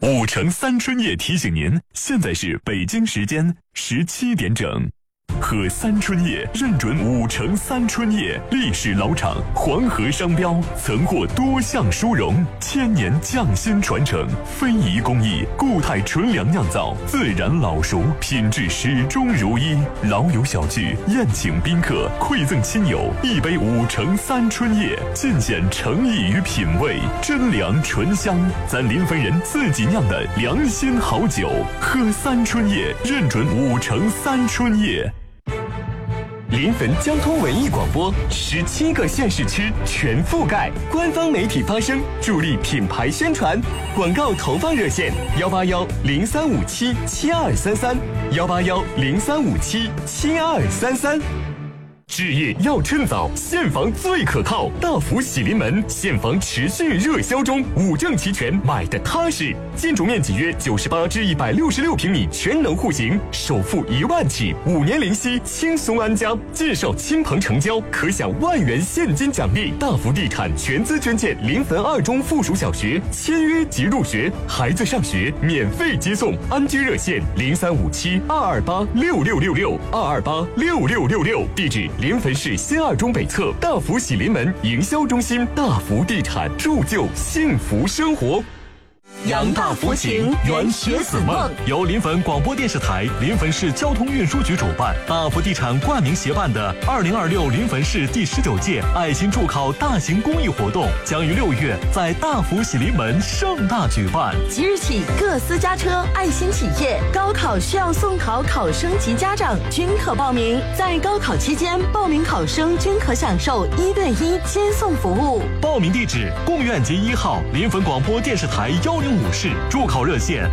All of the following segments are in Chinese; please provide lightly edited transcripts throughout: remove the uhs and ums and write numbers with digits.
5城3春夜提醒您，现在是北京时间17点整。喝3春夜认准5城3春夜，历史老厂，黄河商标，曾获多项殊荣，1000年匠心传承，非遗工艺，固态纯粮酿造，自然老熟，品质始终如一。老友小聚，宴请宾客，馈赠亲友，一杯5城3春夜，尽显诚意与品味，真粮醇香，咱临汾人自己酿的良心好酒。喝3春夜，认准5城3春夜。 临汾交通文艺广播17个县市区全覆盖，官方媒体发声，助力品牌宣传。广告投放热线181-0357-7233，181-0357-7233。置业要趁早，现房最可靠。大福喜临门现房持续热销中，5证齐全，买的踏实。建筑面积约98至166平米，全能户型，首付1万起，5年零息，轻松安家。介绍亲朋成交，可享1万元现金奖励。大福地产全资捐建临汾2中附属小学，签约即入学，孩子上学免费接送。安居热线0357-228-6666，228-6666。地址：临汾市新2中北侧大福喜临门营销中心。大福地产，铸就幸福生活。 扬大福情，圆学子梦。 由临汾广播电视台、临汾市交通运输局主办，大福地产冠名协办的2026临汾市第19届爱心助考大型公益活动，将于6月在大福喜临门盛大举办。 即日起，各私家车、爱心企业、高考需要送考考生及家长均可报名。在高考期间，报名考生均可享受1对1接送服务。 报名地址：贡院街1号临汾广播电视台105室，助考热线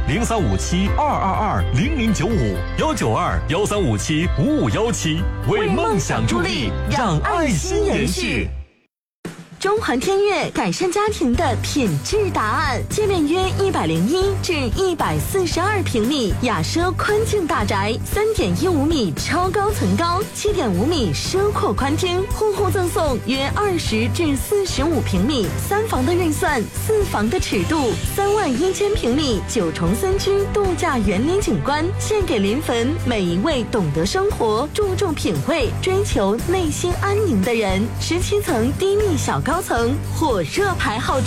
0357-222-0095，192-1357-5517，为梦想助力，让爱心延续。 中环天悦改善家庭的品质答案，界面约101至142平米，雅奢宽境大宅，3.15米超高层高，7.5米奢阔宽厅，户户赠送约20至45平米，3房的预算，4房的尺度，31000平米9重3居度假园林景观，献给临汾每一位懂得生活、注重品味、追求内心安宁的人。17层低密小高层，火热排号。